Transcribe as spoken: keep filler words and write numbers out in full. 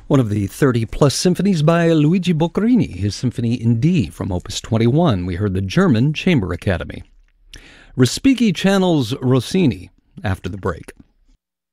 One of the thirty-plus symphonies by Luigi Boccherini, his Symphony in D from Opus twenty-one. We heard the German Chamber Academy. Respighi channels Rossini after the break.